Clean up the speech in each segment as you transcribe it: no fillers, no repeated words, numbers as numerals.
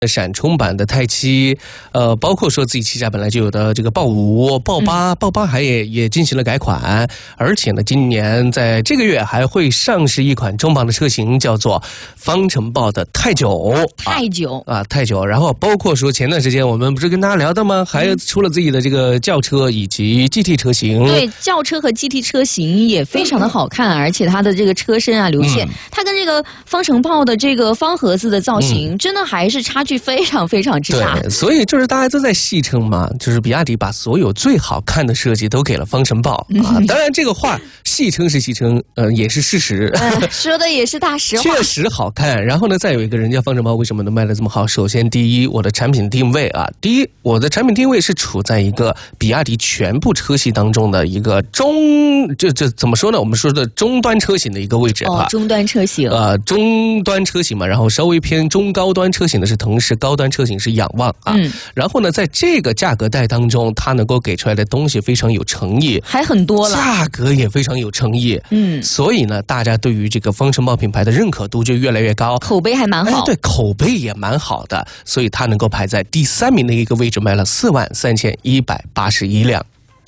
闪充版的泰七，包括说自己旗下本来就有的这个豹5、豹8、豹8还也进行了改款，而且呢，今年在这个月还会上市一款中榜的车型，叫做方程豹的泰9。泰9。然后包括说前段时间我们不是跟大家聊的吗？还出了自己的这个轿车以及 GT 车型。 对，轿车和 GT 车型也非常的好看，而且它的这个车身啊、流线，它跟这个方程豹的这个方盒子的造型，真的还是差距非常非常之大。 对，所以就是大家都在戏称嘛，就是比亚迪把所有最好看的设计都给了方程豹啊。当然这个话戏称是戏称，也是事实， 说的也是大实话， 确实好看。然后呢，再有一个人家方程豹为什么能卖得这么好？首先第一，我的产品定位啊，我的产品定位是处在一个比亚迪全部车系当中的一个这怎么说呢？我们说的中端车型的一个位置啊， 中端车型， 中端车型嘛，然后稍微偏中高端车型的是腾势，高端车型是仰望啊。然后呢，在这个价格带当中，它能够给出来的东西非常有诚意， 还很多了， 价格也非常有诚意。所以呢，大家对于这个方程豹品牌的认可度就越来越高， 口碑还蛮好。 对，口碑也蛮好的，所以它能够排在第3名的一个位置，卖了43181辆。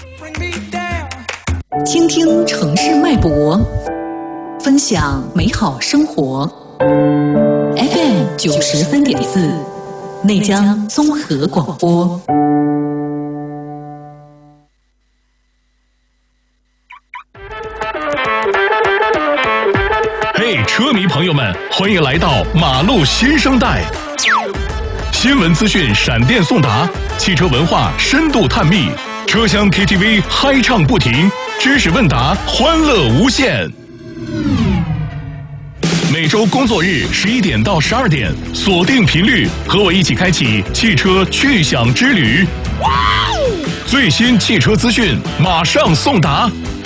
倾听城市脉搏，分享美好生活。FM 93.4，内江综合广播。 嘿，车迷朋友们，欢迎来到马路新生代。新闻资讯闪电送达，汽车文化深度探秘，车厢 KTV 嗨唱不停，知识问答欢乐无限。每周工作日11点到12点，锁定频率，和我一起开启汽车趣享之旅。最新汽车资讯马上送达，